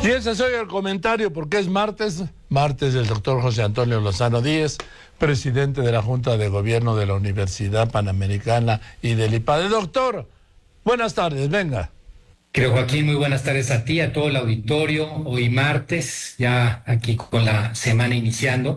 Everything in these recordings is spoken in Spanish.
Y ese es hoy el comentario porque es martes del doctor José Antonio Lozano Díez, presidente de la Junta de Gobierno de la Universidad Panamericana y del IPADE. Doctor, buenas tardes, venga. Creo, Joaquín, muy buenas tardes a ti, a todo el auditorio. Hoy martes, ya aquí con la semana iniciando.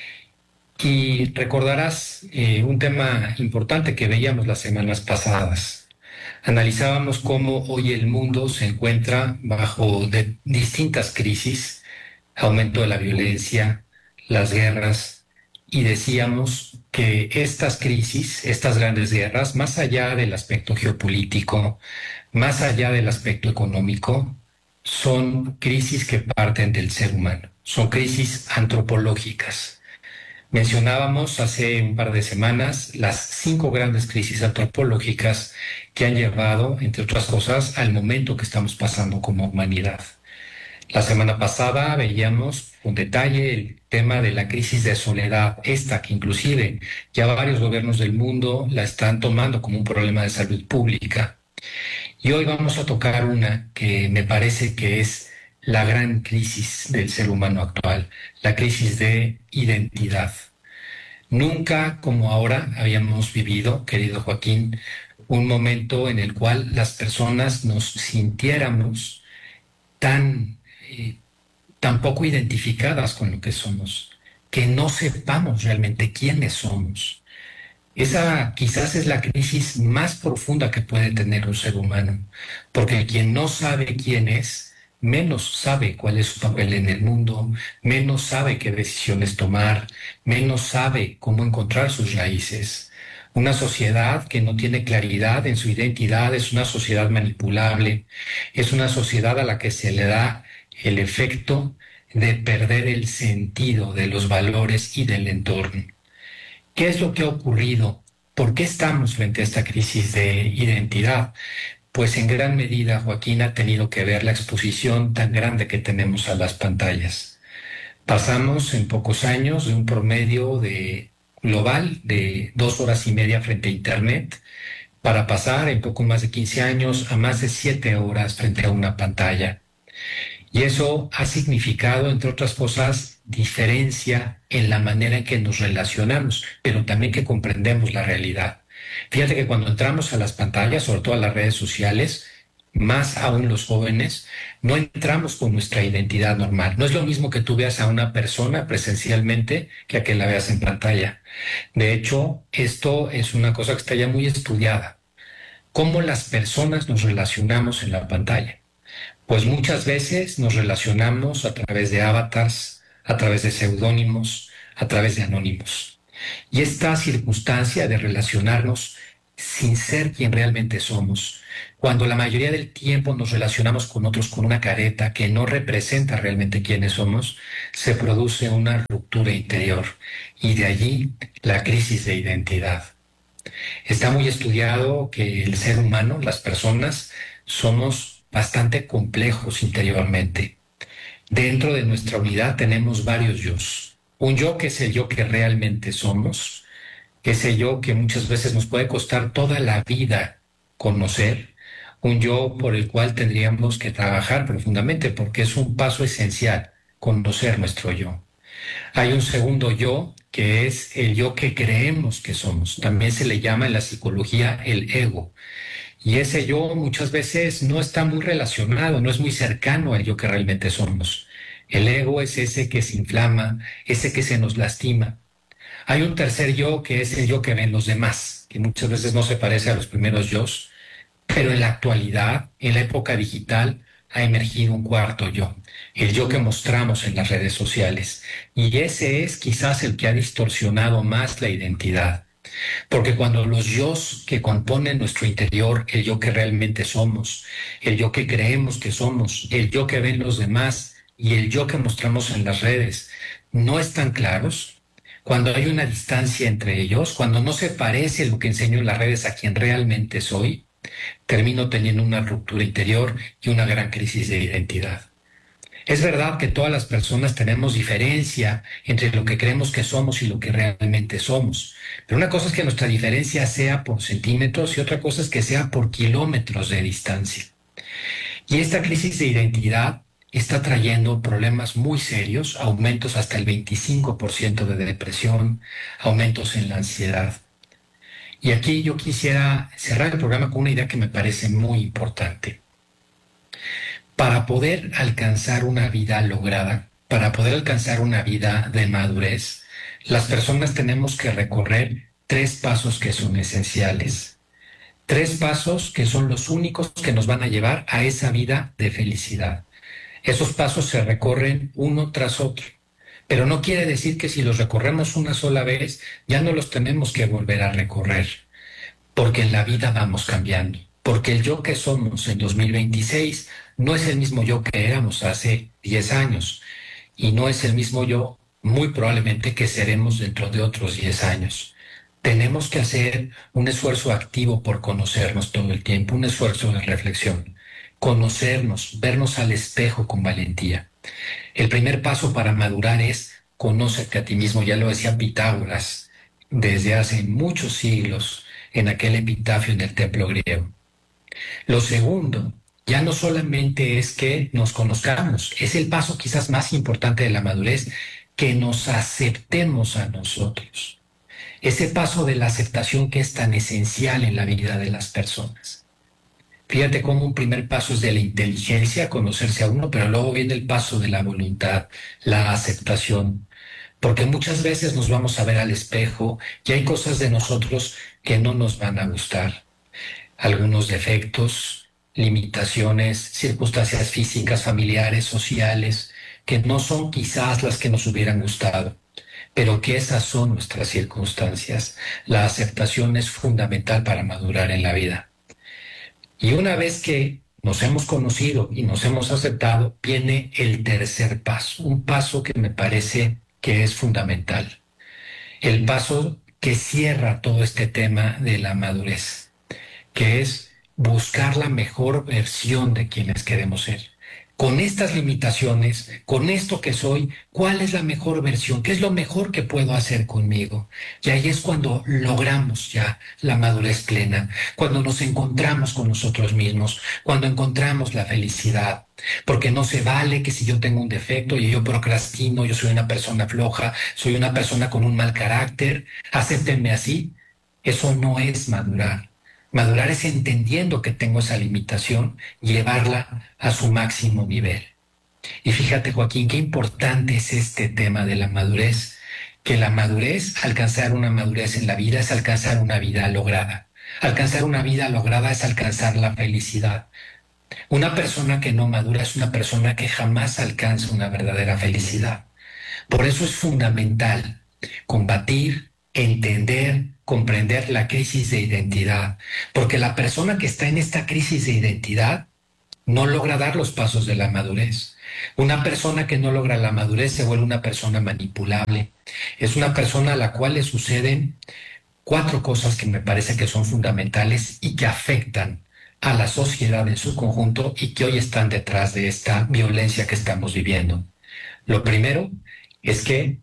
Y recordarás un tema importante que veíamos las semanas pasadas. Analizábamos cómo hoy el mundo se encuentra bajo distintas crisis, aumento de la violencia, las guerras, y decíamos que estas crisis, estas grandes guerras, más allá del aspecto geopolítico, más allá del aspecto económico, son crisis que parten del ser humano, son crisis antropológicas. Mencionábamos hace un par de semanas las 5 grandes crisis antropológicas que han llevado, entre otras cosas, al momento que estamos pasando como humanidad. La semana pasada veíamos con detalle el tema de la crisis de soledad, esta que inclusive ya varios gobiernos del mundo la están tomando como un problema de salud pública. Y hoy vamos a tocar una que me parece que es la gran crisis del ser humano actual, la crisis de identidad. Nunca como ahora habíamos vivido, querido Joaquín, un momento en el cual las personas nos sintiéramos tan poco identificadas con lo que somos, que no sepamos realmente quiénes somos. Esa quizás es la crisis más profunda que puede tener un ser humano, porque quien no sabe quién es, menos sabe cuál es su papel en el mundo, menos sabe qué decisiones tomar, menos sabe cómo encontrar sus raíces. Una sociedad que no tiene claridad en su identidad es una sociedad manipulable, es una sociedad a la que se le da el efecto de perder el sentido de los valores y del entorno. ¿Qué es lo que ha ocurrido? ¿Por qué estamos frente a esta crisis de identidad? Pues en gran medida, Joaquín, ha tenido que ver la exposición tan grande que tenemos a las pantallas. Pasamos en pocos años de un promedio global de 2 horas y media frente a Internet para pasar en poco más de 15 años a más de 7 horas frente a una pantalla. Y eso ha significado, entre otras cosas, diferencia en la manera en que nos relacionamos, pero también que comprendemos la realidad. Fíjate que cuando entramos a las pantallas, sobre todo a las redes sociales, más aún los jóvenes, no entramos con nuestra identidad normal. No es lo mismo que tú veas a una persona presencialmente que a que la veas en pantalla. De hecho, esto es una cosa que está ya muy estudiada. ¿Cómo las personas nos relacionamos en la pantalla? Pues muchas veces nos relacionamos a través de avatars, a través de seudónimos, a través de anónimos. Y esta circunstancia de relacionarnos sin ser quien realmente somos, cuando la mayoría del tiempo nos relacionamos con otros con una careta que no representa realmente quiénes somos, se produce una ruptura interior y de allí la crisis de identidad. Está muy estudiado que el ser humano, las personas, somos bastante complejos interiormente. Dentro de nuestra unidad tenemos varios yos. Un yo que es el yo que realmente somos, ese yo que muchas veces nos puede costar toda la vida conocer, un yo por el cual tendríamos que trabajar profundamente porque es un paso esencial, conocer nuestro yo. Hay un segundo yo que es el yo que creemos que somos. También se le llama en la psicología el ego. Y ese yo muchas veces no está muy relacionado, no es muy cercano al yo que realmente somos. El ego es ese que se inflama, ese que se nos lastima. Hay un tercer yo que es el yo que ven los demás, que muchas veces no se parece a los primeros yos, pero en la actualidad, en la época digital, ha emergido un cuarto yo, el yo que mostramos en las redes sociales. Y ese es quizás el que ha distorsionado más la identidad. Porque cuando los yos que componen nuestro interior, el yo que realmente somos, el yo que creemos que somos, el yo que ven los demás y el yo que mostramos en las redes, no están claros, cuando hay una distancia entre ellos, cuando no se parece lo que enseño en las redes a quien realmente soy, termino teniendo una ruptura interior y una gran crisis de identidad. Es verdad que todas las personas tenemos diferencia entre lo que creemos que somos y lo que realmente somos. Pero una cosa es que nuestra diferencia sea por centímetros y otra cosa es que sea por kilómetros de distancia. Y esta crisis de identidad está trayendo problemas muy serios, aumentos hasta el 25% de depresión, aumentos en la ansiedad. Y aquí yo quisiera cerrar el programa con una idea que me parece muy importante. Para poder alcanzar una vida lograda, para poder alcanzar una vida de madurez, las personas tenemos que recorrer 3 pasos que son esenciales. 3 pasos que son los únicos que nos van a llevar a esa vida de felicidad. Esos pasos se recorren uno tras otro, pero no quiere decir que si los recorremos una sola vez, ya no los tenemos que volver a recorrer, porque en la vida vamos cambiando, porque el yo que somos en 2026 no es el mismo yo que éramos hace 10 años, y no es el mismo yo muy probablemente que seremos dentro de otros 10 años. Tenemos que hacer un esfuerzo activo por conocernos todo el tiempo, un esfuerzo de reflexión. Conocernos, vernos al espejo con valentía. El primer paso para madurar es conócete a ti mismo, ya lo decía Pitágoras desde hace muchos siglos en aquel epitafio en el templo griego. Lo segundo, ya no solamente es que nos conozcamos, es el paso quizás más importante de la madurez, que nos aceptemos a nosotros. Ese paso de la aceptación que es tan esencial en la vida de las personas. Fíjate cómo un primer paso es de la inteligencia, conocerse a uno, pero luego viene el paso de la voluntad, la aceptación. Porque muchas veces nos vamos a ver al espejo y hay cosas de nosotros que no nos van a gustar. Algunos defectos, limitaciones, circunstancias físicas, familiares, sociales, que no son quizás las que nos hubieran gustado, pero que esas son nuestras circunstancias. La aceptación es fundamental para madurar en la vida. Y una vez que nos hemos conocido y nos hemos aceptado, viene el tercer paso, un paso que me parece que es fundamental. El paso que cierra todo este tema de la madurez, que es buscar la mejor versión de quienes queremos ser. Con estas limitaciones, con esto que soy, ¿cuál es la mejor versión? ¿Qué es lo mejor que puedo hacer conmigo? Y ahí es cuando logramos ya la madurez plena, cuando nos encontramos con nosotros mismos, cuando encontramos la felicidad. Porque no se vale que si yo tengo un defecto y yo procrastino, yo soy una persona floja, soy una persona con un mal carácter, acéptenme así. Eso no es madurar. Madurar es entendiendo que tengo esa limitación, llevarla a su máximo nivel. Y fíjate, Joaquín, qué importante es este tema de la madurez, que la madurez, alcanzar una madurez en la vida es alcanzar una vida lograda. Alcanzar una vida lograda es alcanzar la felicidad. Una persona que no madura es una persona que jamás alcanza una verdadera felicidad. Por eso es fundamental combatir, entender, comprender la crisis de identidad, porque la persona que está en esta crisis de identidad no logra dar los pasos de la madurez. Una persona que no logra la madurez se vuelve una persona manipulable. Es una persona a la cual le suceden 4 cosas que me parece que son fundamentales y que afectan a la sociedad en su conjunto y que hoy están detrás de esta violencia que estamos viviendo. Lo primero es que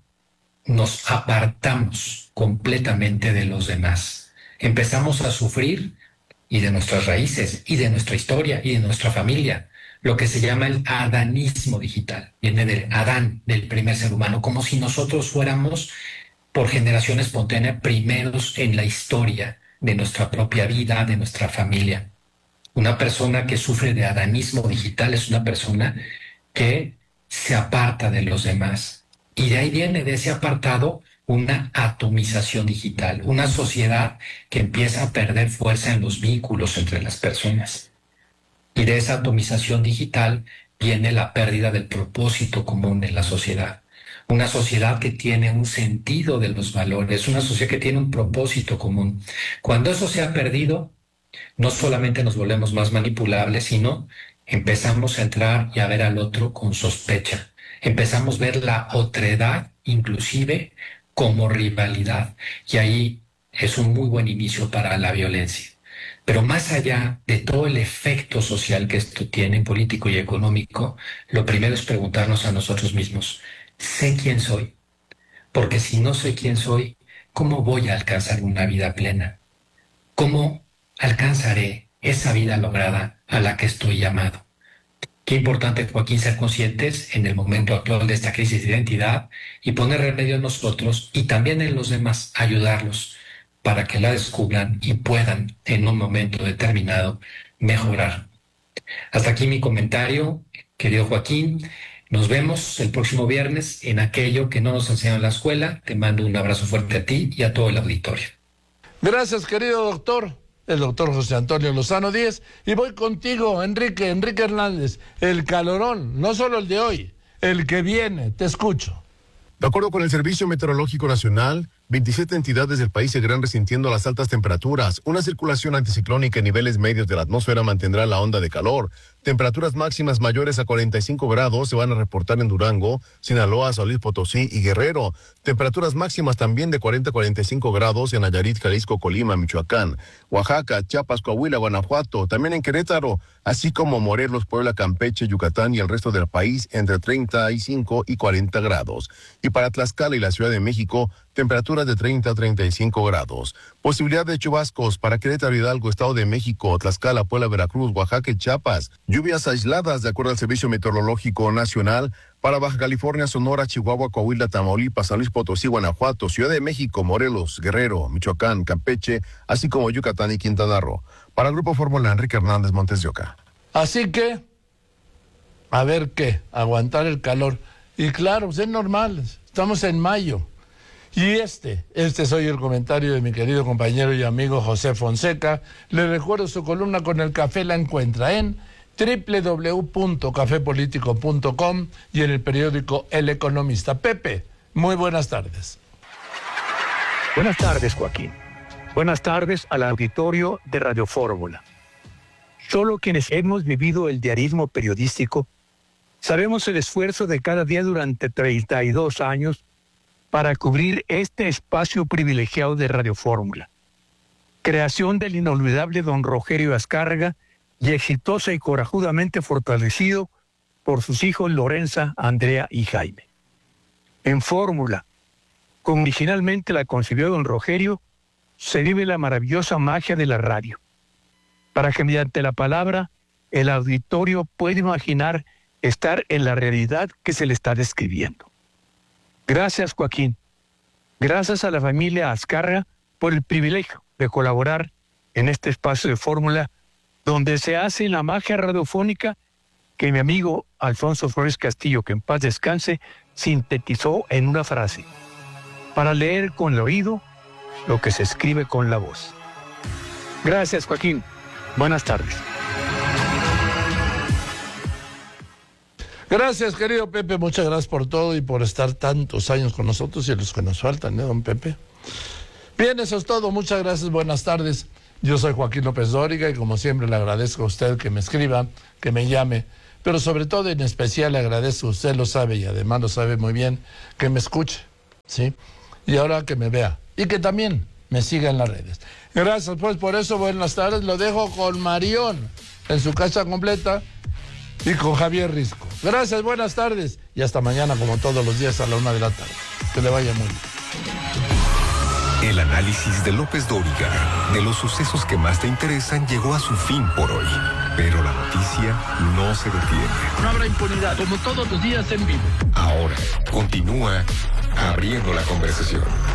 nos apartamos completamente de los demás. Empezamos a sufrir y de nuestras raíces, y de nuestra historia, y de nuestra familia, lo que se llama el adanismo digital. Viene del Adán, del primer ser humano, como si nosotros fuéramos, por generación espontánea, primeros en la historia de nuestra propia vida, de nuestra familia. Una persona que sufre de adanismo digital es una persona que se aparta de los demás. Y de ahí viene, de ese apartado, una atomización digital, una sociedad que empieza a perder fuerza en los vínculos entre las personas. Y de esa atomización digital viene la pérdida del propósito común en la sociedad. Una sociedad que tiene un sentido de los valores, una sociedad que tiene un propósito común. Cuando eso se ha perdido, no solamente nos volvemos más manipulables, sino empezamos a entrar y a ver al otro con sospecha. Empezamos a ver la otredad, inclusive, como rivalidad. Y ahí es un muy buen inicio para la violencia. Pero más allá de todo el efecto social que esto tiene, político y económico, lo primero es preguntarnos a nosotros mismos, ¿sé quién soy? Porque si no sé quién soy, ¿cómo voy a alcanzar una vida plena? ¿Cómo alcanzaré esa vida lograda a la que estoy llamado? Qué importante, Joaquín, ser conscientes en el momento actual de esta crisis de identidad y poner remedio en nosotros y también en los demás, ayudarlos para que la descubran y puedan en un momento determinado mejorar. Hasta aquí mi comentario, querido Joaquín. Nos vemos el próximo viernes en aquello que no nos enseñó en la escuela. Te mando un abrazo fuerte a ti y a todo el auditorio. Gracias, querido doctor. El doctor José Antonio Lozano Díez. Y voy contigo, Enrique Hernández. El calorón, no solo el de hoy, el que viene. Te escucho. De acuerdo con el Servicio Meteorológico Nacional, 27 entidades del país seguirán resintiendo las altas temperaturas. Una circulación anticiclónica en niveles medios de la atmósfera mantendrá la onda de calor. Temperaturas máximas mayores a 45 grados se van a reportar en Durango, Sinaloa, San Luis Potosí y Guerrero. Temperaturas máximas también de 40 a 45 grados en Nayarit, Jalisco, Colima, Michoacán, Oaxaca, Chiapas, Coahuila, Guanajuato, también en Querétaro, así como Morelos, Puebla, Campeche, Yucatán y el resto del país entre 35 y 40 grados. Y para Tlaxcala y la Ciudad de México, temperaturas de 30 a 35 grados. Posibilidad de chubascos para Querétaro, Hidalgo, Estado de México, Tlaxcala, Puebla, Veracruz, Oaxaca y Chiapas. Lluvias aisladas, de acuerdo al Servicio Meteorológico Nacional, para Baja California, Sonora, Chihuahua, Coahuila, Tamaulipas, San Luis Potosí, Guanajuato, Ciudad de México, Morelos, Guerrero, Michoacán, Campeche, así como Yucatán y Quintana Roo. Para el Grupo Fórmula, Enrique Hernández, Montes de Oca. Así que, a ver qué, aguantar el calor. Y claro, pues es normal, estamos en mayo. Y este es hoy el comentario de mi querido compañero y amigo José Fonseca. Le recuerdo su columna con el café, la encuentra en www.cafepolitico.com y en el periódico El Economista. Pepe, muy buenas tardes. Buenas tardes, Joaquín. Buenas tardes al auditorio de Radio Fórmula. Solo quienes hemos vivido el diarismo periodístico sabemos el esfuerzo de cada día durante 32 años para cubrir este espacio privilegiado de Radio Fórmula. Creación del inolvidable don Rogelio Azcárraga y exitosa y corajudamente fortalecido por sus hijos Lorenza, Andrea y Jaime. En Fórmula, como originalmente la concibió don Rogelio, se vive la maravillosa magia de la radio, para que mediante la palabra el auditorio pueda imaginar estar en la realidad que se le está describiendo. Gracias, Joaquín. Gracias a la familia Azcárraga por el privilegio de colaborar en este espacio de Fórmula, donde se hace la magia radiofónica que mi amigo Alfonso Flores Castillo, que en paz descanse, sintetizó en una frase: para leer con el oído lo que se escribe con la voz. Gracias, Joaquín. Buenas tardes. Gracias, querido Pepe, muchas gracias por todo y por estar tantos años con nosotros y los que nos faltan, don Pepe. Bien, eso es todo, muchas gracias, buenas tardes. Yo soy Joaquín López Dóriga y como siempre le agradezco a usted que me escriba, que me llame, pero sobre todo en especial le agradezco, usted lo sabe y además lo sabe muy bien, que me escuche, ¿sí? Y ahora que me vea y que también me siga en las redes. Gracias, pues por eso, buenas tardes, lo dejo con Marión en su casa completa y con Javier Risco. Gracias, buenas tardes y hasta mañana como todos los días a la 1 de la tarde. Que le vaya muy bien. El análisis de López Dóriga de los sucesos que más te interesan llegó a su fin por hoy. Pero la noticia no se detiene. No habrá impunidad, como todos los días en vivo. Ahora continúa abriendo la conversación.